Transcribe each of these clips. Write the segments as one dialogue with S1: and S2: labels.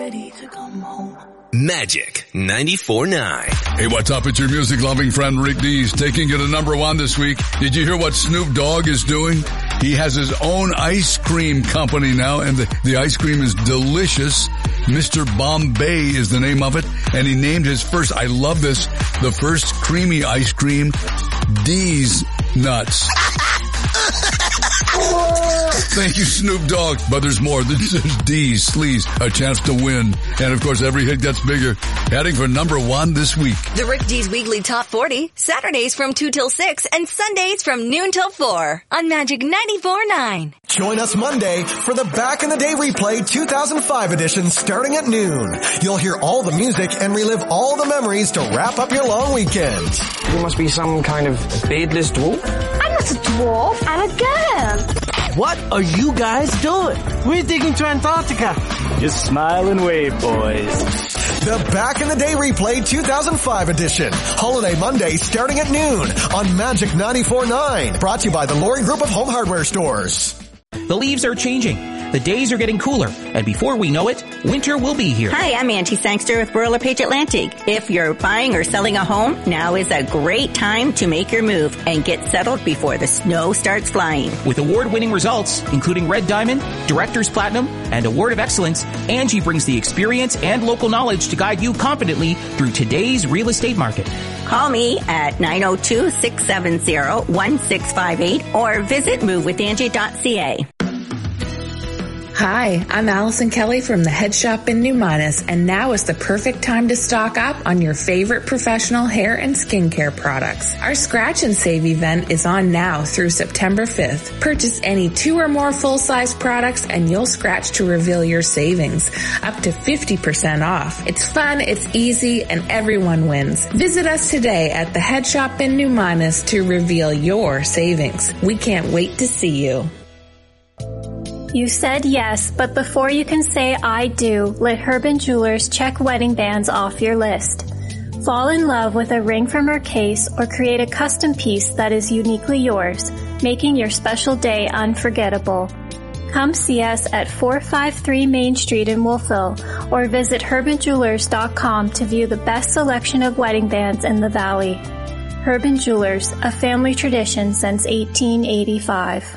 S1: ready to come home.
S2: Magic 94.9.
S3: Hey, what's up? It's your music-loving friend Rick Dees taking it to number one this week. Did you hear what Snoop Dogg is doing? He has his own ice cream company now, and the ice cream is delicious. Mr. Bombay is the name of it, and he named his first, I love this, the first creamy ice cream, Dees Nuts. Thank you, Snoop Dogg. But there's more. There's D's, Sleaze, a chance to win. And of course, every hit gets bigger. Heading for number one this week.
S4: The Rick Dees Weekly Top 40, Saturdays from 2 till 6 and Sundays from noon till 4 on Magic 94.9.
S5: Join us Monday for the Back in the Day Replay 2005 edition starting at noon. You'll hear all the music and relive all the memories to wrap up your long weekend.
S6: You must be some kind of beardless dwarf.
S7: I'm not a dwarf, I'm a girl.
S8: What are you guys doing? We're digging to Antarctica.
S9: Just smile and wave, boys.
S5: The Back in the Day Replay 2005 edition. Holiday Monday starting at noon on Magic 94.9. Brought to you by the Lori Group of Home Hardware Stores.
S10: The leaves are changing. The days are getting cooler. And before we know it, winter will be here.
S11: Hi, I'm Auntie Sangster with Royal LePage Atlantic. If you're buying or selling a home, now is a great time to make your move and get settled before the snow starts flying.
S10: With award-winning results, including Red Diamond, Director's Platinum, and Award of Excellence, Angie brings the experience and local knowledge to guide you confidently through today's real estate market.
S11: Call me at 902-670-1658 or visit movewithangie.ca.
S12: Hi, I'm Allison Kelly from the Head Shop in New Minas, and now is the perfect time to stock up on your favorite professional hair and skincare products. Our Scratch and Save event is on now through September 5th. Purchase any 2 or more full-size products and you'll scratch to reveal your savings, up to 50% off. It's fun, it's easy, and everyone wins. Visit us today at the Head Shop in New Minas to reveal your savings. We can't wait to see you.
S13: You said yes, but before you can say I do, let Herbin Jewelers check wedding bands off your list. Fall in love with a ring from her case or create a custom piece that is uniquely yours, making your special day unforgettable. Come see us at 453 Main Street in Wolfville or visit HerbinJewelers.com to view the best selection of wedding bands in the Valley. Herbin Jewelers, a family tradition since 1885.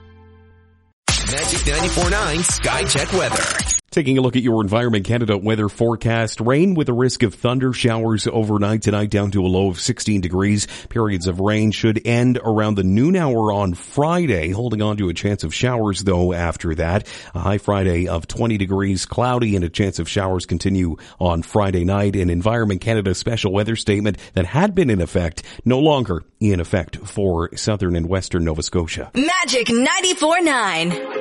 S2: Magic 94.9 Sky Check Weather.
S14: Taking a look at your Environment Canada weather forecast. Rain with a risk of thunder showers overnight tonight down to a low of 16 degrees. Periods of rain should end around the noon hour on Friday, holding on to a chance of showers though after that. A high Friday of 20 degrees, cloudy, and a chance of showers continue on Friday night. An Environment Canada special weather statement that had been in effect, no longer in effect for southern and western Nova Scotia.
S4: Magic 94.9.